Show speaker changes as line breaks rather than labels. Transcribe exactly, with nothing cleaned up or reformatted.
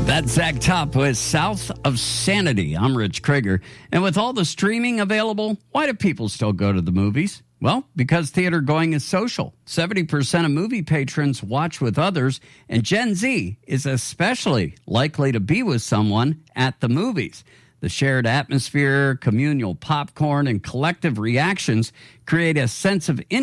That's Zach Top with South of Sanity. I'm Rich Krieger. And with all the streaming available, why do people still go to the movies? Well, because theater going is social. seventy percent of movie patrons watch with others, and Gen Z is especially likely to be with someone at the movies. The shared atmosphere, communal popcorn, and collective reactions create a sense of